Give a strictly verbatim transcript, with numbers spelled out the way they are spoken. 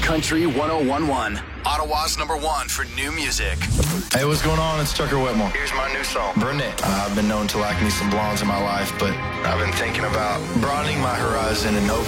Country one oh one one. Ottawa's number one for new music. Hey, what's going on? It's Tucker Whitmore. Here's my new song, Brunette. Uh, I've been known to like me some blondes in my life, but I've been thinking about broadening my horizon and opening